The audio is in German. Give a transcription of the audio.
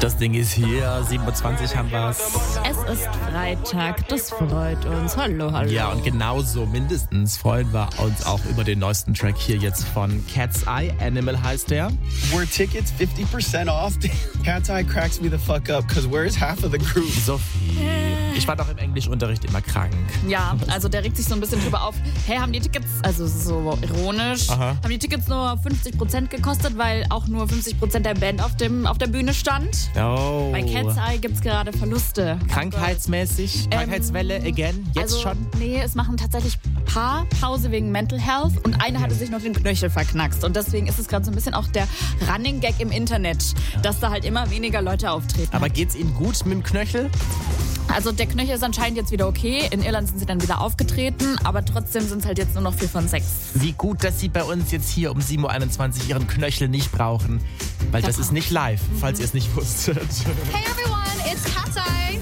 Das Ding ist hier, 7.20 Uhr haben wir's. Es ist Freitag, das freut uns. Hallo, hallo. Ja, und genauso mindestens freuen wir uns auch über den neuesten Track hier jetzt von Cat's Eye. Animal heißt der. Were tickets 50% off? Cat's Eye cracks me the fuck up, because where's half of the crew? Sophie, ich war doch im Englischunterricht immer krank. Ja, also der regt sich so ein bisschen drüber auf. Hey, haben die Tickets, also so ironisch, haben die Tickets nur 50% gekostet, weil auch nur 50% der Band auf der Bühne stand? Oh. Bei Cat's Eye gibt's gerade Verluste. Krankheitsmäßig? Krankheitswelle again? Jetzt also, schon? Nee, es machen tatsächlich Paar Pause wegen Mental Health und eine hatte sich noch den Knöchel verknackst. Und deswegen ist es gerade so ein bisschen auch der Running Gag im Internet, dass da halt immer weniger Leute auftreten. Aber geht's Ihnen gut mit dem Knöchel? Also der Knöchel ist anscheinend jetzt wieder okay. In Irland sind sie dann wieder aufgetreten, aber trotzdem sind es halt jetzt nur noch 4 von 6. Wie gut, dass Sie bei uns jetzt hier um 7.21 Uhr Ihren Knöchel nicht brauchen. Weil das ist nicht live, falls ihr es nicht wusstet. Hey everyone!